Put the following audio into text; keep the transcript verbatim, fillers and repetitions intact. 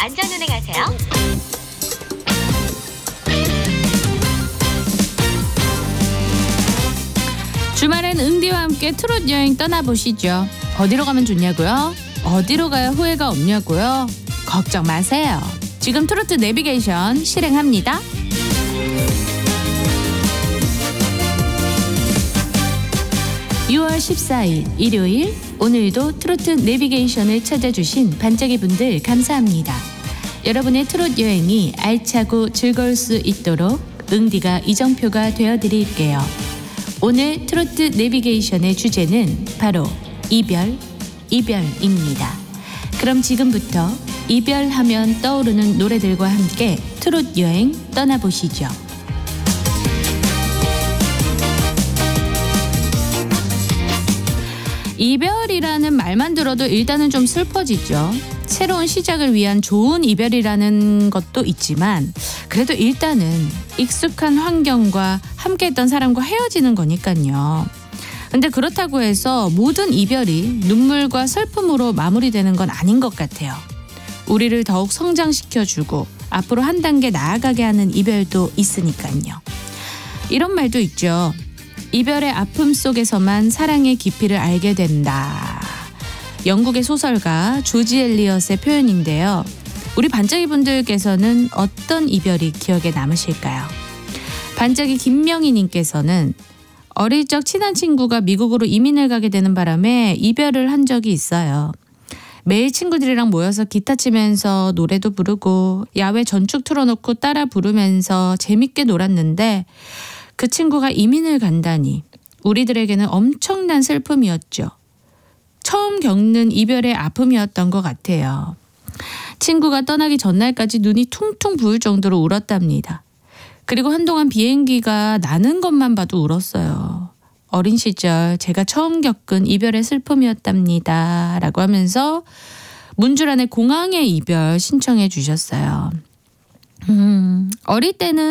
안전운행하세요. 주말엔 응디와 함께 트롯 여행 떠나보시죠. 어디로 가면 좋냐고요? 어디로 가야 후회가 없냐고요? 걱정 마세요. 지금 트로트 내비게이션 실행합니다. 유월 십사일 일요일, 오늘도 트로트 내비게이션을 찾아주신 반짝이 분들 감사합니다. 여러분의 트롯 여행이 알차고 즐거울 수 있도록 응디가 이정표가 되어드릴게요. 오늘 트로트 내비게이션의 주제는 바로 이별, 이별입니다. 그럼 지금부터 이별하면 떠오르는 노래들과 함께 트롯 여행 떠나보시죠. 이별이라는 말만 들어도 일단은 좀 슬퍼지죠. 새로운 시작을 위한 좋은 이별이라는 것도 있지만 그래도 일단은 익숙한 환경과 함께했던 사람과 헤어지는 거니까요. 근데 그렇다고 해서 모든 이별이 눈물과 슬픔으로 마무리되는 건 아닌 것 같아요. 우리를 더욱 성장시켜주고 앞으로 한 단계 나아가게 하는 이별도 있으니까요. 이런 말도 있죠. 이별의 아픔 속에서만 사랑의 깊이를 알게 된다. 영국의 소설가 조지 엘리엇의 표현인데요. 우리 반짝이 분들께서는 어떤 이별이 기억에 남으실까요? 반짝이 김명희님께서는 어릴 적 친한 친구가 미국으로 이민을 가게 되는 바람에 이별을 한 적이 있어요. 매일 친구들이랑 모여서 기타 치면서 노래도 부르고 야외 전축 틀어놓고 따라 부르면서 재밌게 놀았는데 그 친구가 이민을 간다니 우리들에게는 엄청난 슬픔이었죠. 처음 겪는 이별의 아픔이었던 것 같아요. 친구가 떠나기 전날까지 눈이 퉁퉁 부을 정도로 울었답니다. 그리고 한동안 비행기가 나는 것만 봐도 울었어요. 어린 시절 제가 처음 겪은 이별의 슬픔이었답니다. 라고 하면서 문주란의 공항의 이별 신청해 주셨어요. 음, 어릴 때는